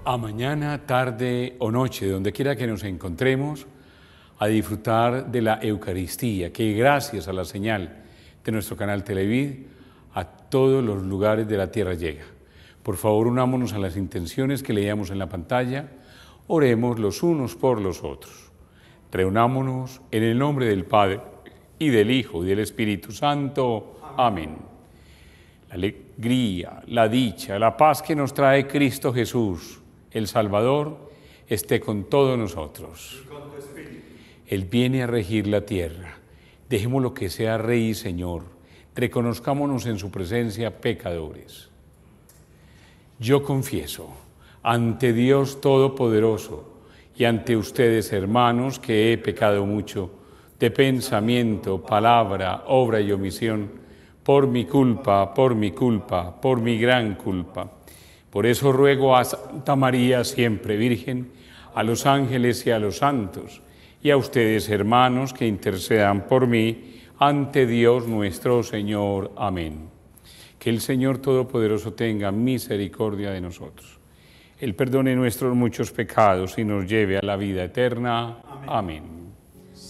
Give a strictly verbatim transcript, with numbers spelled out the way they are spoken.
a mañana, tarde o noche, donde quiera que nos encontremos, a disfrutar de la Eucaristía, que gracias a la señal de nuestro canal Televid, a todos los lugares de la tierra llega. Por favor, unámonos a las intenciones que leíamos en la pantalla, oremos los unos por los otros. Reunámonos en el nombre del Padre, y del Hijo, y del Espíritu Santo. Amén. La alegría, la dicha, la paz que nos trae Cristo Jesús, el Salvador, esté con todos nosotros. Él viene a regir la tierra. Dejémoslo que sea Rey y Señor. Reconozcámonos en su presencia pecadores. Yo confieso ante Dios Todopoderoso y ante ustedes, hermanos, que he pecado mucho, de pensamiento, palabra, obra y omisión, por mi culpa, por mi culpa, por mi gran culpa. Por eso ruego a Santa María, siempre Virgen, a los ángeles y a los santos, y a ustedes, hermanos, que intercedan por mí ante Dios nuestro Señor. Amén. Que el Señor Todopoderoso tenga misericordia de nosotros. Él perdone nuestros muchos pecados y nos lleve a la vida eterna. Amén. Amén.